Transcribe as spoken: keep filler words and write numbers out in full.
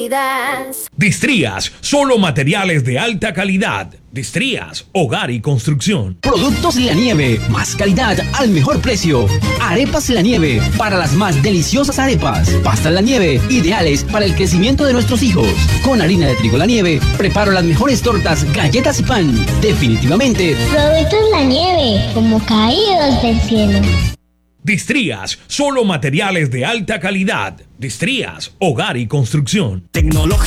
Adidas. Distrías, solo materiales de alta calidad. Distrías, hogar y construcción. Productos La Nieve, más calidad al mejor precio. Arepas La Nieve, para las más deliciosas arepas. Pastas La Nieve, ideales para el crecimiento de nuestros hijos. Con harina de trigo La Nieve, preparo las mejores tortas, galletas y pan. Definitivamente. Productos La Nieve, como caídos del cielo. Distrías, solo materiales de alta calidad. Distrías, hogar y construcción. Tecnología.